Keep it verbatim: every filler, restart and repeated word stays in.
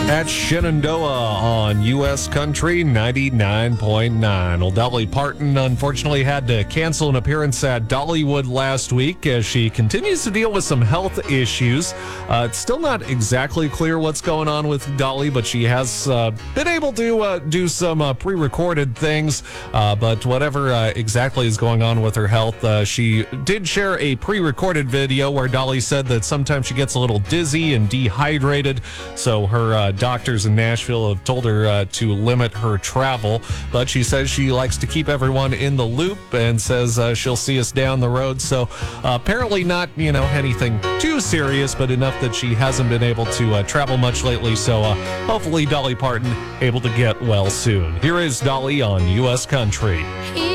At Shenandoah on U S Country ninety-nine point nine. Well, Dolly Parton unfortunately had to cancel an appearance at Dollywood last week as she continues to deal with some health issues. Uh, it's still not exactly clear what's going on with Dolly, but she has uh, been able to uh, do some uh, pre-recorded things. Uh, but whatever uh, exactly is going on with her health, uh, she did share a pre-recorded video where Dolly said that sometimes she gets a little dizzy and dehydrated, so her uh, doctors in Nashville have told her uh, to limit her travel, but she says she likes to keep everyone in the loop and says uh, she'll see us down the road. So uh, apparently not, you know, anything too serious, but enough that she hasn't been able to uh, travel much lately. So uh, hopefully Dolly Parton able to get well soon. Here is Dolly on U S Country.